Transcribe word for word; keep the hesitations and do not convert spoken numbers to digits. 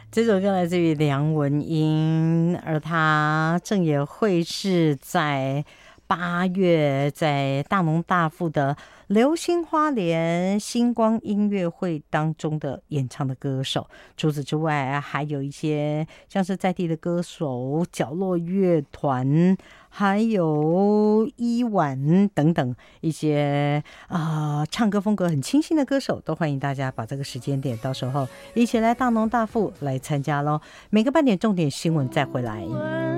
这首歌来自于梁文音，而他正也会是在八月在大农大富的流星花莲星光音乐会当中的演唱的歌手。除此之外，还有一些像是在地的歌手、角落乐团，还有伊婉等等一些啊、呃、唱歌风格很清新的歌手，都欢迎大家把这个时间点到时候一起来大农大富来参加咯。每个半点重点新闻再回来。